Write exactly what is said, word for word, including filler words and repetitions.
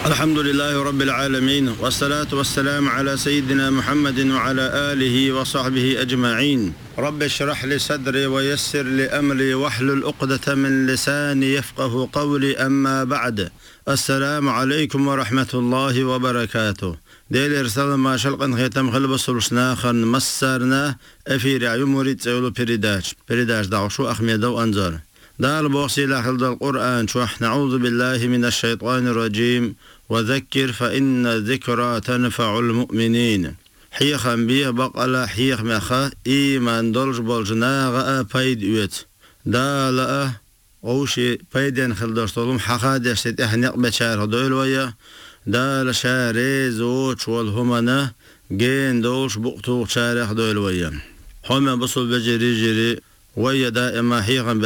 الحمد لله رب العالمين، والصلاة والسلام على سيدنا محمد وعلى آله وصحبه أجمعين. رب اشرح لي صدري ويسر لي أمري واحلل عقدة من لساني يفقه قولي. أما بعد، السلام عليكم ورحمة الله وبركاته. ديل رسالة ما شلقن ختم خلب سلسنا خن مسرنا أفير عيو مريد تقولوا بريداج بريداج دعو شو أخميدا وأنزار دار بوصي لخلد القرآن شوح. نعوذ بالله من الشيطان الرجيم. وذكر فإن الذكرى تنفع المؤمنين. حيخا بيه بقلا حيخ مخا إيمان دولج بولجنا غا بايد يوت دا لا أوشي بايدين خلدش طولم حقاد يشتت إحنيق بشار هدول ويا دا لشاري زوج والهمنا جين دولش بقتو شاري هدول ويا هما بصل بجري جري ويا دائما حيخا